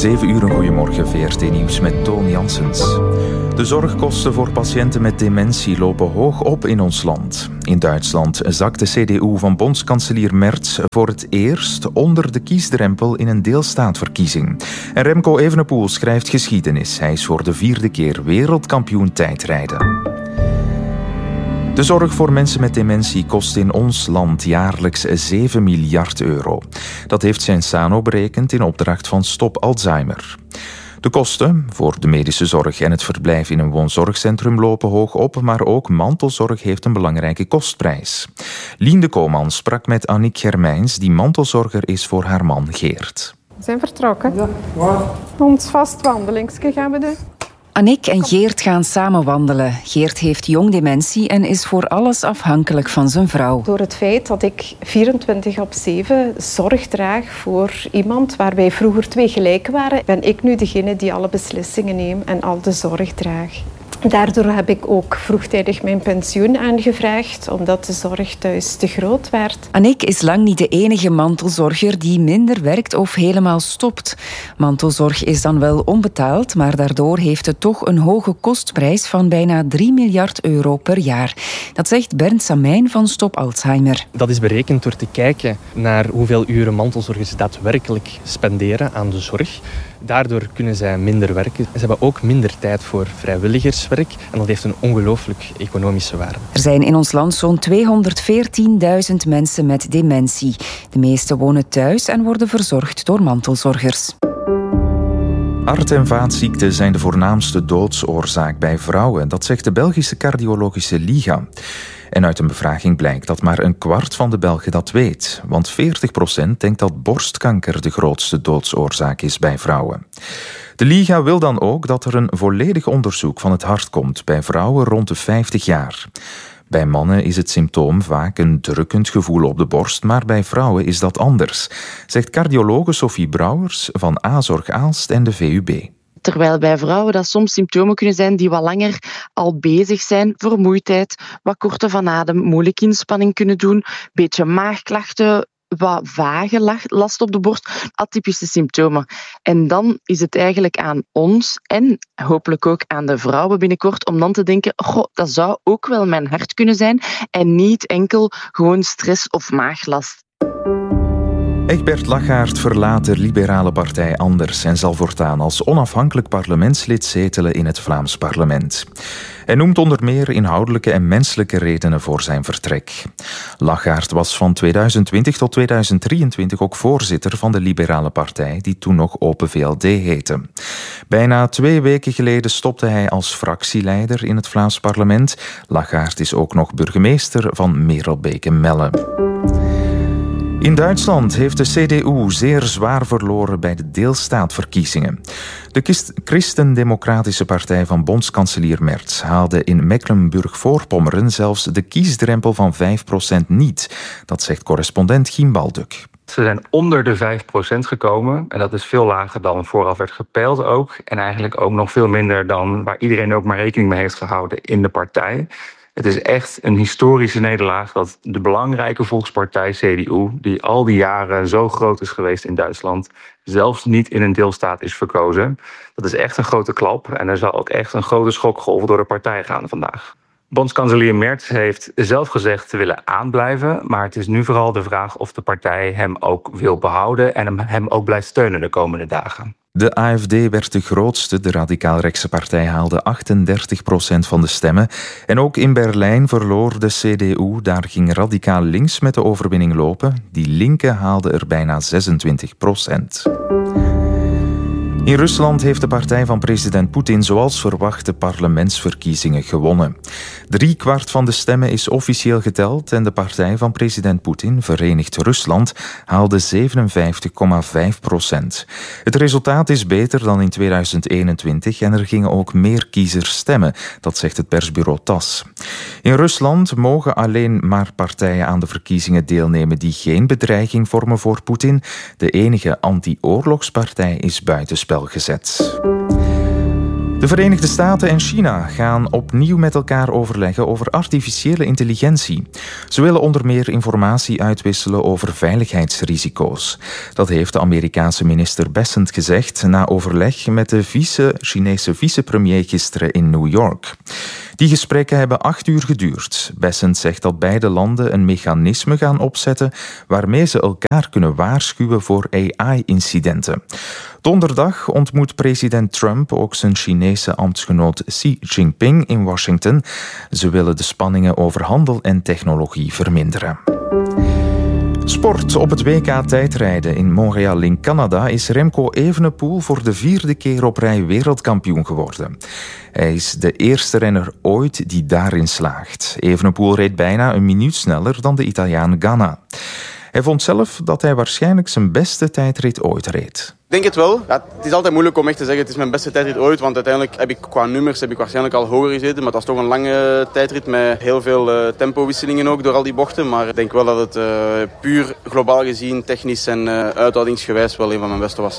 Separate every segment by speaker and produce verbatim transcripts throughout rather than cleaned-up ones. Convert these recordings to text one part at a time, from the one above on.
Speaker 1: zeven uur, een goedemorgen, V R T Nieuws met Toon Janssens. De zorgkosten voor patiënten met dementie lopen hoog op in ons land. In Duitsland zakt de C D U van bondskanselier Merz voor het eerst onder de kiesdrempel in een deelstaatverkiezing. En Remco Evenepoel schrijft geschiedenis. Hij is voor de vierde keer wereldkampioen tijdrijden. De zorg voor mensen met dementie kost in ons land jaarlijks zeven miljard euro. Dat heeft Sensano berekend in opdracht van Stop Alzheimer. De kosten voor de medische zorg en het verblijf in een woonzorgcentrum lopen hoog op, maar ook mantelzorg heeft een belangrijke kostprijs. Lien de Koman sprak met Annick Germijns, die mantelzorger is voor haar man Geert.
Speaker 2: We zijn vertrokken.
Speaker 3: Ja, waar?
Speaker 2: Ons vast wandelingsje gaan we doen.
Speaker 4: Annick en Geert gaan samen wandelen. Geert heeft jong dementie en is voor alles afhankelijk van zijn vrouw.
Speaker 2: Door het feit dat ik vierentwintig op zeven zorg draag voor iemand waar wij vroeger twee gelijk waren, ben ik nu degene die alle beslissingen neemt en al de zorg draagt. Daardoor heb ik ook vroegtijdig mijn pensioen aangevraagd, omdat de zorg thuis te groot werd.
Speaker 4: Annick is lang niet de enige mantelzorger die minder werkt of helemaal stopt. Mantelzorg is dan wel onbetaald, maar daardoor heeft het toch een hoge kostprijs van bijna drie miljard euro per jaar. Dat zegt Bernd Samijn van Stop Alzheimer.
Speaker 5: Dat is berekend door te kijken naar hoeveel uren mantelzorgers daadwerkelijk spenderen aan de zorg. Daardoor kunnen zij minder werken. Ze hebben ook minder tijd voor vrijwilligerswerk en dat heeft een ongelooflijk economische waarde.
Speaker 4: Er zijn in ons land zo'n tweehonderdveertienduizend mensen met dementie. De meeste wonen thuis en worden verzorgd door mantelzorgers.
Speaker 1: Hart- en vaatziekten zijn de voornaamste doodsoorzaak bij vrouwen. Dat zegt de Belgische Cardiologische Liga. En uit een bevraging blijkt dat maar een kwart van de Belgen dat weet. Want veertig procent denkt dat borstkanker de grootste doodsoorzaak is bij vrouwen. De Liga wil dan ook dat er een volledig onderzoek van het hart komt bij vrouwen rond de vijftig jaar. Bij mannen is het symptoom vaak een drukkend gevoel op de borst, maar bij vrouwen is dat anders, zegt cardiologe Sophie Brouwers van A-Zorg Aalst en de V U B.
Speaker 6: Terwijl bij vrouwen dat soms symptomen kunnen zijn die wat langer al bezig zijn. Vermoeidheid, wat korte van adem, moeilijk inspanning kunnen doen, beetje maagklachten, wat vage last op de borst, atypische symptomen. En dan is het eigenlijk aan ons en hopelijk ook aan de vrouwen binnenkort om dan te denken, goh, dat zou ook wel mijn hart kunnen zijn en niet enkel gewoon stress of maaglast.
Speaker 1: Egbert Lachaert verlaat de liberale partij Anders en zal voortaan als onafhankelijk parlementslid zetelen in het Vlaams parlement. Hij noemt onder meer inhoudelijke en menselijke redenen voor zijn vertrek. Lachaert was van tweeduizend twintig tot tweeduizend drieëntwintig ook voorzitter van de liberale partij, die toen nog Open V L D heette. Bijna twee weken geleden stopte hij als fractieleider in het Vlaams parlement. Lachaert is ook nog burgemeester van Merelbeke Melle. In Duitsland heeft de C D U zeer zwaar verloren bij de deelstaatverkiezingen. De Christendemocratische Partij van bondskanselier Merz haalde in Mecklenburg-Voorpommeren zelfs de kiesdrempel van vijf procent niet. Dat zegt correspondent Giem Balduk.
Speaker 7: Ze zijn onder de vijf procent gekomen en dat is veel lager dan vooraf werd gepeild ook. En eigenlijk ook nog veel minder dan waar iedereen ook maar rekening mee heeft gehouden in de partij. Het is echt een historische nederlaag dat de belangrijke volkspartij C D U, die al die jaren zo groot is geweest in Duitsland, zelfs niet in een deelstaat is verkozen. Dat is echt een grote klap en er zal ook echt een grote schokgolf door de partij gaan vandaag. Bondskanselier Merz heeft zelf gezegd te willen aanblijven, maar het is nu vooral de vraag of de partij hem ook wil behouden en hem ook blijft steunen de komende dagen.
Speaker 1: De A F D werd de grootste, de radicaal-rechtse partij haalde achtendertig procent van de stemmen. En ook in Berlijn verloor de C D U, daar ging radicaal links met de overwinning lopen. Die linke haalde er bijna zesentwintig procent. In Rusland heeft de partij van president Poetin zoals verwacht de parlementsverkiezingen gewonnen. Drie kwart van de stemmen is officieel geteld en de partij van president Poetin, Verenigd Rusland, haalde zevenenvijftig komma vijf procent. Het resultaat is beter dan in tweeduizend eenentwintig en er gingen ook meer kiezers stemmen, dat zegt het persbureau T A S S. In Rusland mogen alleen maar partijen aan de verkiezingen deelnemen die geen bedreiging vormen voor Poetin. De enige anti-oorlogspartij is buitenspel gezet. De Verenigde Staten en China gaan opnieuw met elkaar overleggen over artificiële intelligentie. Ze willen onder meer informatie uitwisselen over veiligheidsrisico's. Dat heeft de Amerikaanse minister Bessent gezegd na overleg met de vice, Chinese vicepremier gisteren in New York. Die gesprekken hebben acht uur geduurd. Bessent zegt dat beide landen een mechanisme gaan opzetten waarmee ze elkaar kunnen waarschuwen voor A I-incidenten. Donderdag ontmoet president Trump ook zijn Chinese ambtsgenoot Xi Jinping in Washington. Ze willen de spanningen over handel en technologie verminderen. Sport. Op het W K tijdrijden in Montreal in Canada is Remco Evenepoel voor de vierde keer op rij wereldkampioen geworden. Hij is de eerste renner ooit die daarin slaagt. Evenepoel reed bijna een minuut sneller dan de Italiaan Ganna. Hij vond zelf dat hij waarschijnlijk zijn beste tijdrit ooit reed.
Speaker 3: Ik denk het wel. Ja, het is altijd moeilijk om echt te zeggen het is mijn beste tijdrit ooit, want uiteindelijk heb ik qua nummers heb ik waarschijnlijk al hoger gezeten, maar dat is toch een lange tijdrit met heel veel uh, tempowisselingen ook door al die bochten. Maar ik denk wel dat het uh, puur globaal gezien, technisch en uh, uithoudingsgewijs wel een van mijn beste was.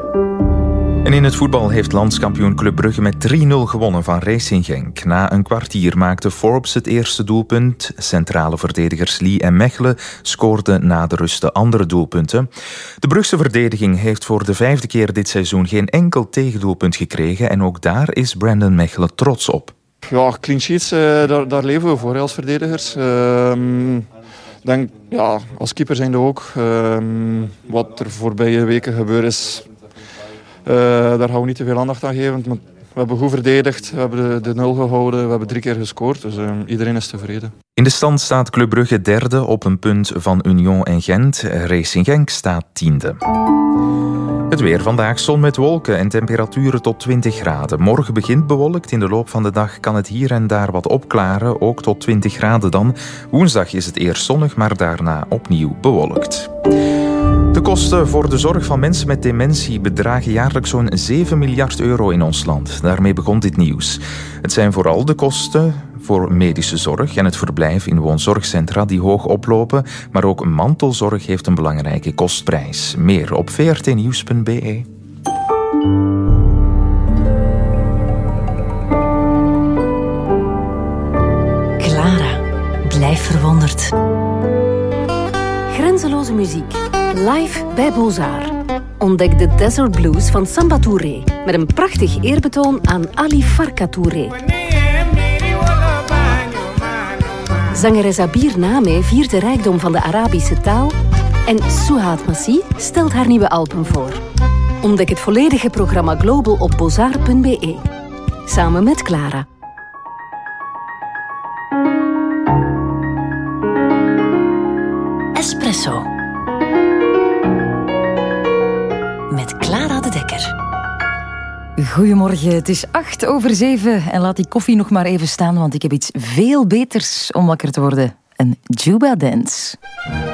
Speaker 1: En in het voetbal heeft landskampioen Club Brugge met drie nul gewonnen van Racing Genk. Na een kwartier maakte Forbes het eerste doelpunt. Centrale verdedigers Lee en Mechelen scoorden na de rust de andere doelpunten. De Brugse verdediging heeft voor de vijfde keer dit seizoen geen enkel tegendoelpunt gekregen. En ook daar is Brandon Mechelen trots op.
Speaker 8: Ja, clean sheets, uh, daar, daar leven we voor als verdedigers. Uh, denk, ja, als keeper zijn we ook. Uh, wat er voorbije weken gebeurd is... Uh, daar gaan we niet te veel aandacht aan geven. Maar we hebben goed verdedigd, we hebben de, de nul gehouden, we hebben drie keer gescoord. Dus uh, iedereen is tevreden.
Speaker 1: In de stand staat Club Brugge derde op een punt van Union en Gent. Racing Genk staat tiende. Het weer vandaag, zon met wolken en temperaturen tot twintig graden. Morgen begint bewolkt. In de loop van de dag kan het hier en daar wat opklaren, ook tot twintig graden dan. Woensdag is het eerst zonnig, maar daarna opnieuw bewolkt. De kosten voor de zorg van mensen met dementie bedragen jaarlijks zo'n zeven miljard euro in ons land. Daarmee begon dit nieuws. Het zijn vooral de kosten voor medische zorg en het verblijf in woonzorgcentra die hoog oplopen, maar ook mantelzorg heeft een belangrijke kostprijs. Meer op v r t nieuws punt b e.
Speaker 9: Clara, blijf verwonderd. Grenzeloze muziek. Live bij Bozar. Ontdek de Desert Blues van Samba Touré met een prachtig eerbetoon aan Ali Farka Touré. Zangeres Abir Nameh viert de rijkdom van de Arabische taal en Suhaat Massi stelt haar nieuwe album voor. Ontdek het volledige programma Global op bozar punt b e. Samen met Clara. Espresso. Met Clara de Dekker.
Speaker 4: Goedemorgen, het is acht over zeven en laat die koffie nog maar even staan, want ik heb iets veel beters om wakker te worden. Een Juba Dance.